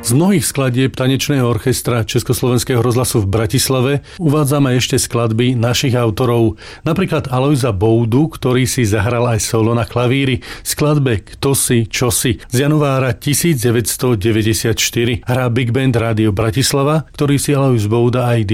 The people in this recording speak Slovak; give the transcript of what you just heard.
Z mnohých skladieb tanečného orchestra Československého rozhlasu v Bratislave uvádzame ešte skladby našich autorov. Napríklad Alojza Boudu, ktorý si zahral aj solo na klavíri v skladbe Kto si, čo si z januára 1994. Hrá Big Band Rádio Bratislava, ktorý si Alojz Bouda aj